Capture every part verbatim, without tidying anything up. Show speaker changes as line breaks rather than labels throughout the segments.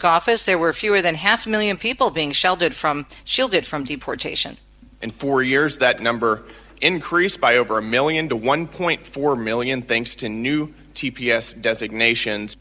office, there were fewer than half a million people being shielded from, shielded from deportation.
In four years, that number increased by over a million to one point four million thanks to new T P S designations.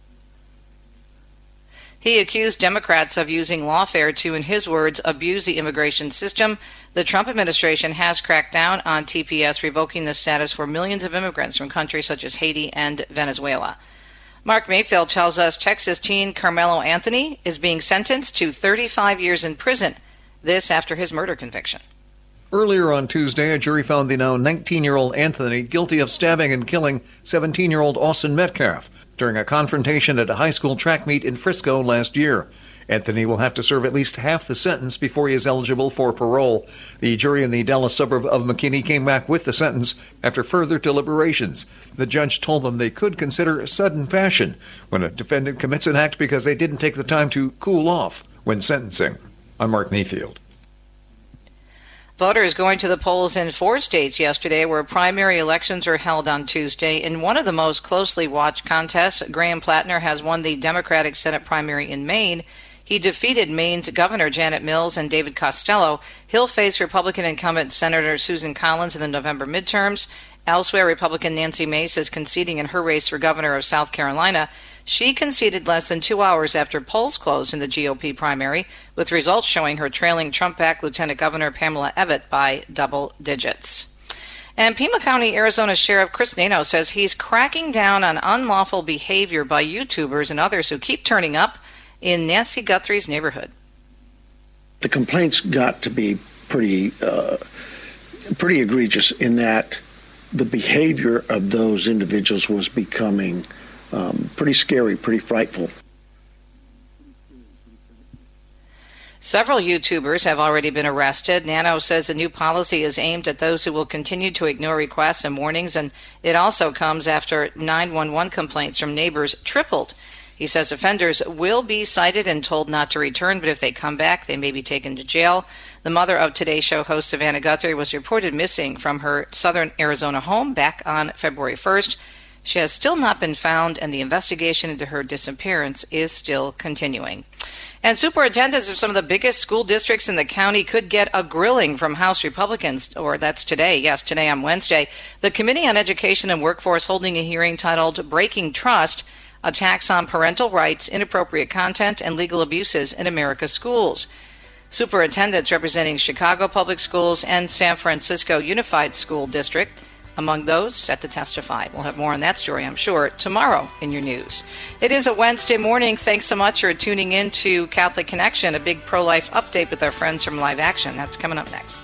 He accused Democrats of using lawfare to, in his words, abuse the immigration system. The Trump administration has cracked down on T P S, revoking the status for millions of immigrants from countries such as Haiti and Venezuela. Mark Mayfield tells us Texas teen Carmelo Anthony is being sentenced to thirty-five years in prison, this after his murder conviction.
Earlier on Tuesday, a jury found the now nineteen-year-old Anthony guilty of stabbing and killing seventeen-year-old Austin Metcalf during a confrontation at a high school track meet in Frisco last year. Anthony will have to serve at least half the sentence before he is eligible for parole. The jury in the Dallas suburb of McKinney came back with the sentence after further deliberations. The judge told them they could consider sudden passion when a defendant commits an act because they didn't take the time to cool off when sentencing. I'm Mark Mayfield.
Voters going to the polls in four states yesterday where primary elections are held on Tuesday. In one of the most closely watched contests, Graham Plattner has won the Democratic Senate primary in Maine. He defeated Maine's Governor Janet Mills and David Costello. He'll face Republican incumbent Senator Susan Collins in the November midterms. Elsewhere, Republican Nancy Mace is conceding in her race for governor of South Carolina. She conceded less than two hours after polls closed in the G O P primary, with results showing her trailing Trump-backed Lieutenant Governor Pamela Abbott by double digits. And Pima County, Arizona Sheriff Chris Nano says he's cracking down on unlawful behavior by YouTubers and others who keep turning up in Nancy Guthrie's neighborhood.
The complaints got to be pretty, uh, pretty egregious in that the behavior of those individuals was becoming um, pretty scary, pretty frightful.
Several YouTubers have already been arrested. Nano says the new policy is aimed at those who will continue to ignore requests and warnings, and it also comes after nine one one complaints from neighbors tripled. He says offenders will be cited and told not to return, but if they come back, they may be taken to jail. The mother of Today Show host Savannah Guthrie was reported missing from her southern Arizona home back on February first. She has still not been found, and the investigation into her disappearance is still continuing. And superintendents of some of the biggest school districts in the county could get a grilling from House Republicans, or that's today, yes, today on Wednesday. The Committee on Education and Workforce holding a hearing titled Breaking Trust, Attacks on Parental Rights, Inappropriate Content, and Legal Abuses in America's Schools. Superintendents representing Chicago Public Schools and San Francisco Unified School District among those set to testify. We'll have more on that story, I'm sure, tomorrow in your news. It is a Wednesday morning. Thanks so much for tuning in to Catholic Connection, a big pro-life update with our friends from Live Action. That's coming up next.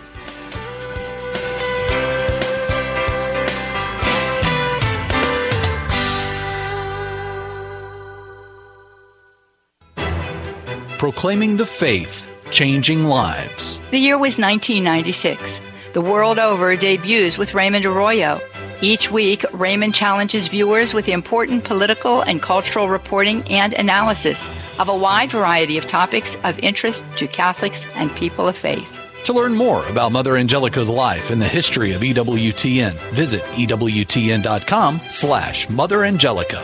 Proclaiming the faith, changing lives.
The year was nineteen ninety-six. The world over debuts with Raymond Arroyo. Each week, Raymond challenges viewers with important political and cultural reporting and analysis of a wide variety of topics of interest to Catholics and people of faith.
To learn more about Mother Angelica's life and the history of E W T N, visit E W T N dot com slash Mother Angelica.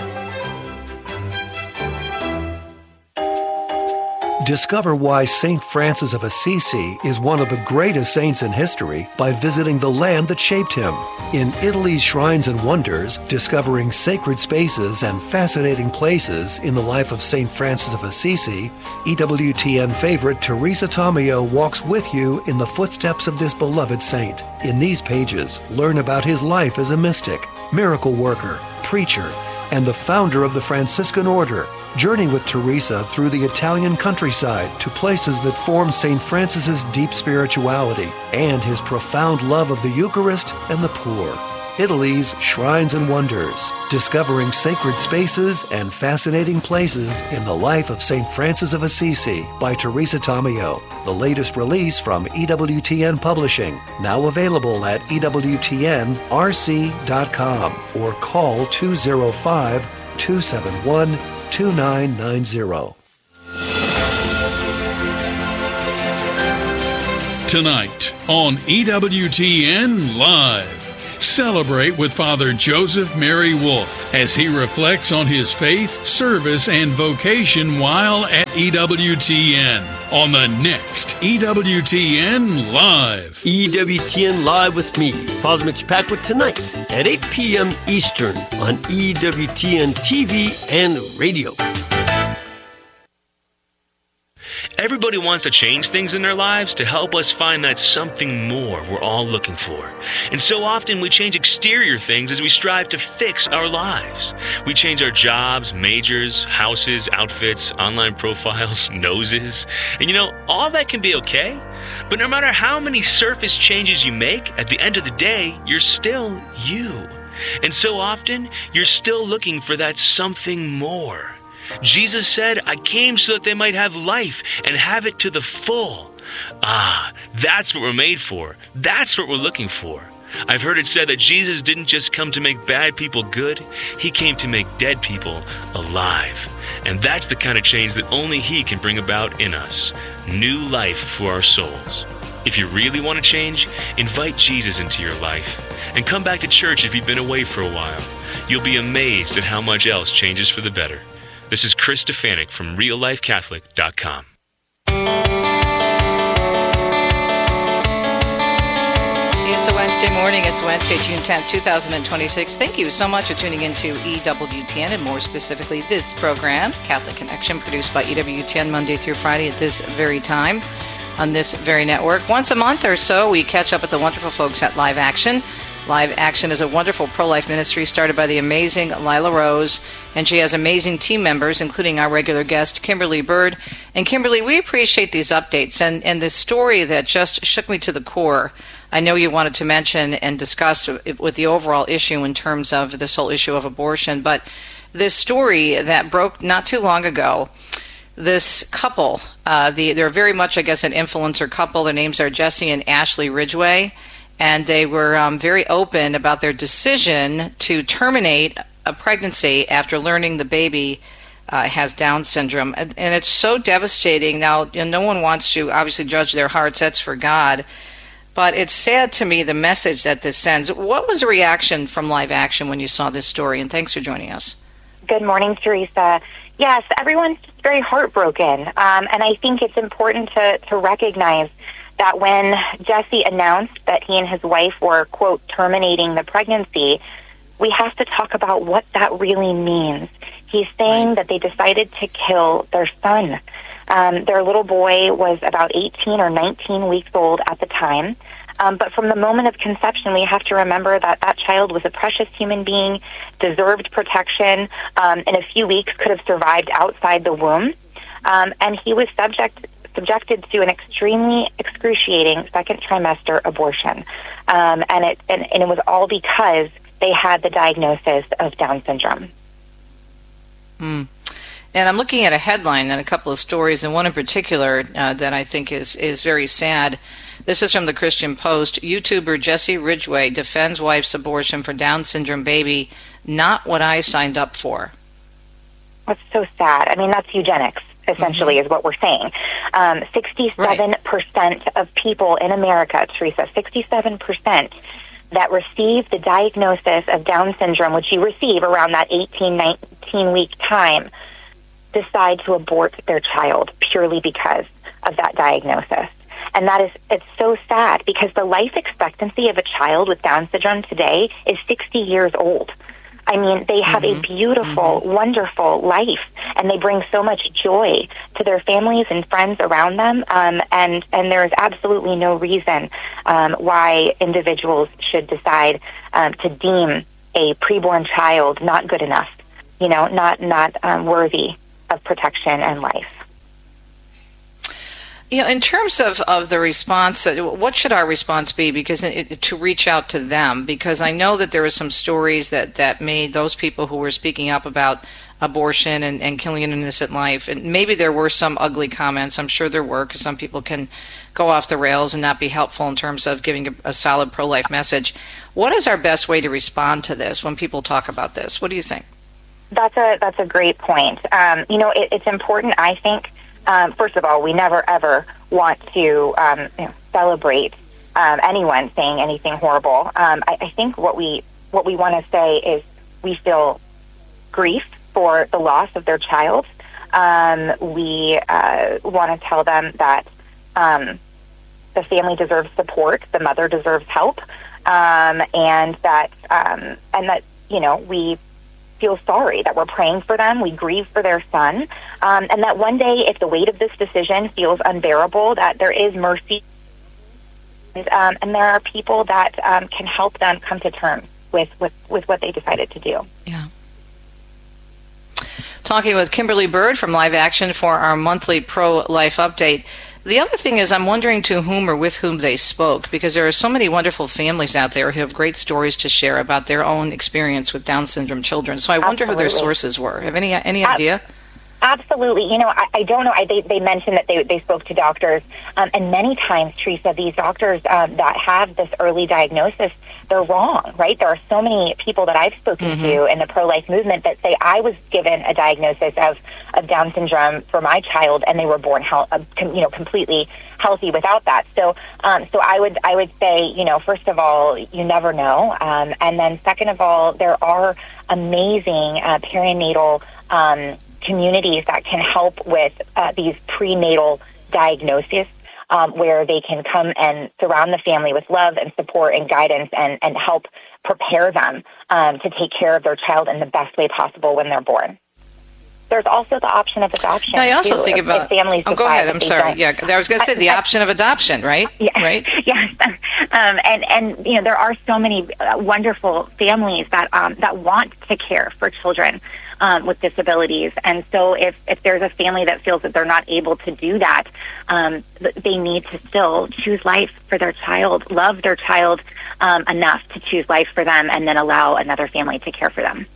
Discover why Saint Francis of Assisi is one of the greatest saints in history by visiting the land that shaped him. In Italy's Shrines and Wonders, discovering sacred spaces and fascinating places in the life of Saint Francis of Assisi, E W T N favorite Teresa Tomeo walks with you in the footsteps of this beloved saint. In these pages, learn about his life as a mystic, miracle worker, preacher, and the founder of the Franciscan Order. Journey with Teresa through the Italian countryside to places that form Saint Francis's deep spirituality and his profound love of the Eucharist and the poor. Italy's Shrines and Wonders, discovering sacred spaces and fascinating places in the life of Saint Francis of Assisi by Teresa Tomeo. The latest release from E W T N Publishing, now available at E W T N R C dot com or call two oh five, two seven one, two nine nine zero.
Tonight on E W T N Live, Celebrate with Father Joseph Mary Wolf as he reflects on his faith, service, and vocation while at E W T N on the next E W T N Live.
E W T N Live with me, Father Mitch Packwood, tonight at eight p.m. Eastern on E W T N T V and radio.
Everybody wants to change things in their lives to help us find that something more we're all looking for. And so often we change exterior things as we strive to fix our lives. We change our jobs, majors, houses, outfits, online profiles, noses. And you know, all that can be okay. But no matter how many surface changes you make, at the end of the day, you're still you. And so often, you're still looking for that something more. Jesus said, I came so that they might have life and have it to the full. Ah, that's what we're made for. That's what we're looking for. I've heard it said that Jesus didn't just come to make bad people good, he came to make dead people alive. And that's the kind of change that only he can bring about in us. New life for our souls. If you really want to change, invite Jesus into your life. And come back to church if you've been away for a while. You'll be amazed at how much else changes for the better. This is Chris Stefanik from real life catholic dot com.
It's a Wednesday morning. It's Wednesday, June tenth, twenty twenty-six. Thank you so much for tuning into E W T N, and more specifically this program, Catholic Connection, produced by E W T N Monday through Friday at this very time on this very network. Once a month or so, we catch up with the wonderful folks at Live Action. Live Action is a wonderful pro-life ministry started by the amazing Lila Rose, and she has amazing team members, including our regular guest, Kimberly Bird. And Kimberly, we appreciate these updates, and, and this story that just shook me to the core, I know you wanted to mention and discuss with the overall issue in terms of this whole issue of abortion, but this story that broke not too long ago, this couple, uh, the, they're very much, I guess, an influencer couple. Their names are Jesse and Ashley Ridgway. And they were um, very open about their decision to terminate a pregnancy after learning the baby uh, has Down syndrome. And, and it's so devastating. Now, you know, no one wants to obviously judge their hearts. That's for God. But it's sad to me, the message that this sends. What was the reaction from Live Action when you saw this story? And thanks for joining us.
Good morning, Teresa. Yes, everyone's just very heartbroken. Um, and I think it's important to, to recognize that when Jesse announced that he and his wife were, quote, terminating the pregnancy, we have to talk about what that really means. He's saying that they decided to kill their son. Um, their little boy was about eighteen or nineteen weeks old at the time. Um, but from the moment of conception, we have to remember that that child was a precious human being, deserved protection, um, in a few weeks could have survived outside the womb. Um, and he was subject subjected to an extremely excruciating second trimester abortion. Um, and, it, and, and it was all because they had the diagnosis of Down syndrome.
Mm. And I'm looking at a headline and a couple of stories, and one in particular uh, that I think is, is very sad. This is from the Christian Post. YouTuber Jesse Ridgway defends wife's abortion for Down syndrome baby. Not what I signed up for.
That's so sad. I mean, that's eugenics, essentially, mm-hmm. is what we're saying. Um, sixty-seven percent right. of people in America, Teresa, sixty-seven percent that receive the diagnosis of Down syndrome, which you receive around that eighteen, nineteen week time, decide to abort their child purely because of that diagnosis. And that is, it's so sad because the life expectancy of a child with Down syndrome today is sixty years old. I mean, they have mm-hmm. a beautiful, mm-hmm. wonderful life, and they bring so much joy to their families and friends around them, um, and, and there is absolutely no reason um, why individuals should decide um, to deem a preborn child not good enough, you know, not, not um, worthy of protection and life.
You know, in terms of, of the response, what should our response be? Because it, to reach out to them, because I know that there were some stories that, that made those people who were speaking up about abortion and, and killing an innocent life, and maybe there were some ugly comments. I'm sure there were, because some people can go off the rails and not be helpful in terms of giving a, a solid pro-life message. What is our best way to respond to this when people talk about this? What do you think?
That's a that's a great point. Um, you know, it, it's important, I think. Um, first of all, we never, ever want to um, you know, celebrate um, anyone saying anything horrible. Um, I, I think what we what we want to say is we feel grief for the loss of their child. Um, we uh, want to tell them that um, the family deserves support, the mother deserves help, um, and that um, and that you know we feel sorry, that we're praying for them, we grieve for their son, um, and that one day, if the weight of this decision feels unbearable, that there is mercy, and, um, and there are people that um, can help them come to terms with, with, with what they decided to do.
Yeah. Talking with Kimberly Bird from Live Action for our monthly pro-life update. The other thing is, I'm wondering to whom or with whom they spoke, because there are so many wonderful families out there who have great stories to share about their own experience with Down syndrome children. So I wonder Absolutely. who their sources were. Have any any idea?
Absolutely. You know, I, I don't know. I, they, they mentioned that they, they spoke to doctors. Um, and many times, Teresa, these doctors um, that have this early diagnosis, they're wrong, right? There are so many people that I've spoken mm-hmm. to in the pro-life movement that say, I was given a diagnosis of, of Down syndrome for my child, and they were born health, uh, com, you know, completely healthy without that. So um, so I would I would say, you know, first of all, you never know. Um, and then second of all, there are amazing uh, perinatal um communities that can help with uh, these prenatal diagnoses, um, where they can come and surround the family with love and support and guidance and, and help prepare them um, to take care of their child in the best way possible when they're born. There's also the option of adoption.
I also
too,
think
if,
about.
If families
oh, go ahead. I'm sorry. Yeah, I was going to say the I, option of adoption, right?
Yeah,
right.
Yes, um, and and you know there are so many uh, wonderful families that um, that want to care for children um, with disabilities, and so if if there's a family that feels that they're not able to do that, um, they need to still choose life for their child, love their child um, enough to choose life for them, and then allow another family to care for them.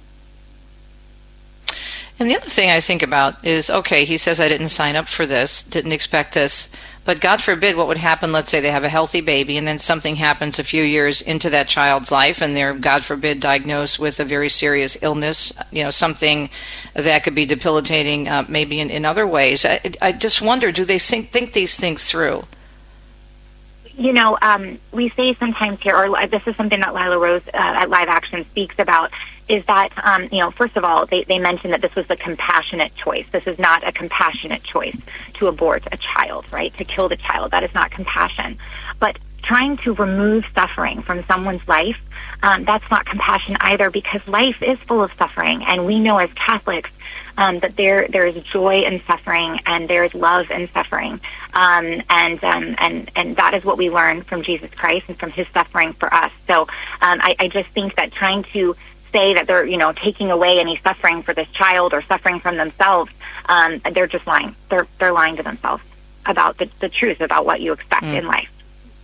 And the other thing I think about is, okay, he says I didn't sign up for this, didn't expect this, but God forbid what would happen, let's say they have a healthy baby and then something happens a few years into that child's life and they're, God forbid, diagnosed with a very serious illness, you know, something that could be debilitating uh, maybe in, in other ways. I, I just wonder, do they think, think these things through?
You know, um, we say sometimes here, or this is something that Lila Rose uh, at Live Action speaks about, is that, um, you know, first of all, they, they mentioned that this was a compassionate choice. This is not a compassionate choice to abort a child, right, to kill the child. That is not compassion. But trying to remove suffering from someone's life, um, that's not compassion either, because life is full of suffering. And we know as Catholics um, that there there is joy in suffering and there is love in suffering. Um, and, um, and, and that is what we learn from Jesus Christ and from his suffering for us. So um, I, I just think that trying to say that they're, you know, taking away any suffering for this child or suffering from themselves, um, they're just lying. They're they're lying to themselves about the, the truth about what you expect mm. in life.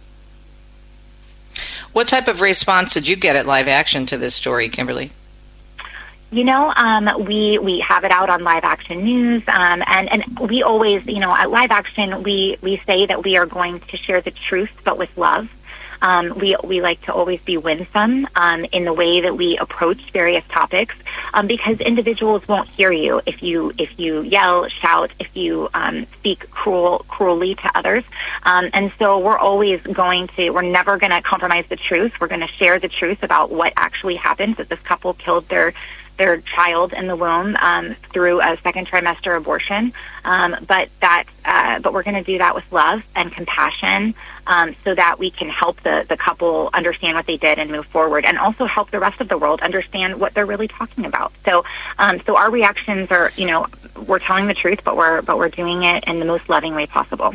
What type of response did you get at Live Action to this story, Kimberly?
You know, um, we we have it out on Live Action News, um, and, and we always, you know, at Live Action, we, we say that we are going to share the truth, but with love. Um, we we like to always be winsome um, in the way that we approach various topics, um, because individuals won't hear you if you if you yell, shout, if you um, speak cruel cruelly to others. Um, and so we're always going to, we're never going to compromise the truth. We're going to share the truth about what actually happened, that this couple killed their their child in the womb um, through a second trimester abortion, um, but that uh, but we're going to do that with love and compassion, um, so that we can help the, the couple understand what they did and move forward, and also help the rest of the world understand what they're really talking about. So, um, so our reactions are, you know, we're telling the truth, but we're but we're doing it in the most loving way possible.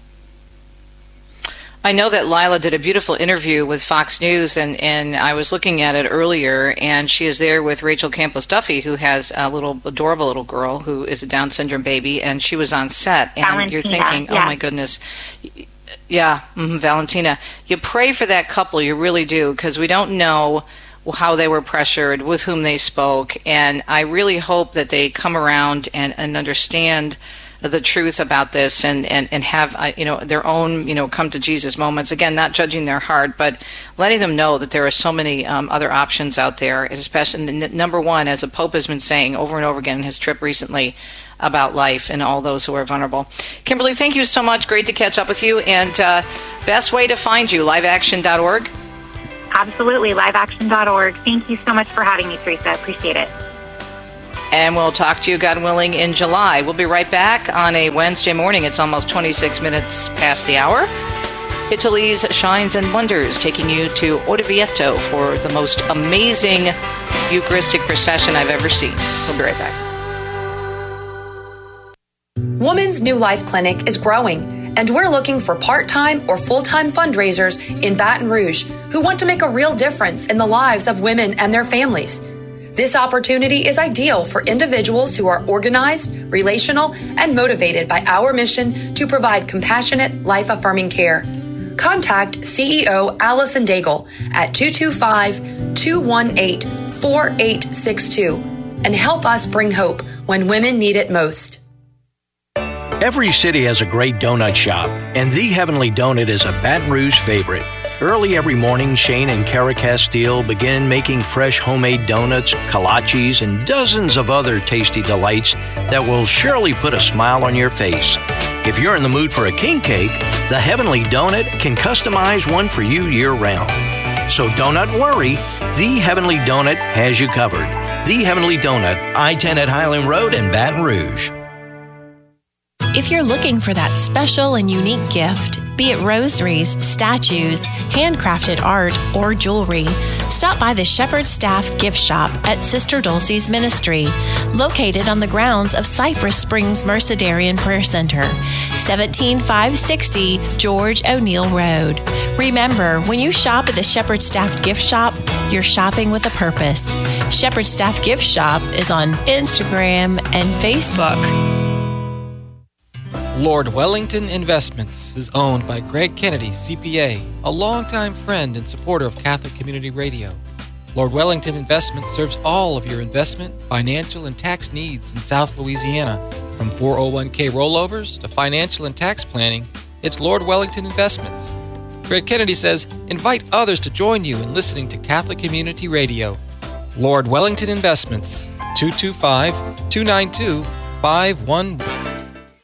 I know that Lila did a beautiful interview with Fox News, and, and I was looking at it earlier, and she is there with Rachel Campos Duffy, who has a little adorable little girl who is a Down syndrome baby, and she was on set, and
Valentina,
you're thinking,
yeah.
oh my goodness, yeah, mm-hmm, Valentina. You pray for that couple, you really do, because we don't know how they were pressured, with whom they spoke, and I really hope that they come around and, and understand the truth about this, and, and, and have uh, you know their own you know come to Jesus moments. Again, not judging their heart, but letting them know that there are so many um, other options out there. Especially n- number one, as the Pope has been saying over and over again in his trip recently, about life and all those who are vulnerable. Kimberly, thank you so much. Great to catch up with you. And uh, Best way to find you, live action dot org?
Absolutely, live action dot org. Thank you so much for having me, Teresa. Appreciate it.
And we'll talk to you, God willing, in July. We'll be right back on a Wednesday morning. It's almost twenty-six minutes past the hour. Italy's Shines and Wonders, taking you to Orvieto for the most amazing Eucharistic procession I've ever seen. We'll be right back.
Woman's New Life Clinic is growing, and we're looking for part-time or full-time fundraisers in Baton Rouge who want to make a real difference in the lives of women and their families. This opportunity is ideal for individuals who are organized, relational, and motivated by our mission to provide compassionate, life-affirming care. Contact C E O Allison Daigle at two two five, two one eight, four eight six two and help us bring hope when women need it most.
Every city has a great donut shop, and The Heavenly Donut is a Baton Rouge favorite. Early every morning, Shane and Kara Castile begin making fresh homemade donuts, kolaches, and dozens of other tasty delights that will surely put a smile on your face. If you're in the mood for a king cake, The Heavenly Donut can customize one for you year-round. So don't worry, The Heavenly Donut has you covered. The Heavenly Donut, I ten at Highland Road in Baton Rouge.
If you're looking for that special and unique gift, be it rosaries, statues, handcrafted art, or jewelry, stop by the Shepherd Staff Gift Shop at Sister Dulcie's Ministry, located on the grounds of Cypress Springs Mercedarian Prayer Center, seventeen five sixty George O'Neill Road. Remember, when you shop at the Shepherd Staff Gift Shop, you're shopping with a purpose. Shepherd Staff Gift Shop is on Instagram and Facebook.
Lord Wellington Investments is owned by Greg Kennedy, C P A, a longtime friend and supporter of Catholic Community Radio. Lord Wellington Investments serves all of your investment, financial, and tax needs in South Louisiana. From four oh one k rollovers to financial and tax planning, it's Lord Wellington Investments. Greg Kennedy says, invite others to join you in listening to Catholic Community Radio. Lord Wellington Investments, two two five, two nine two, five one one.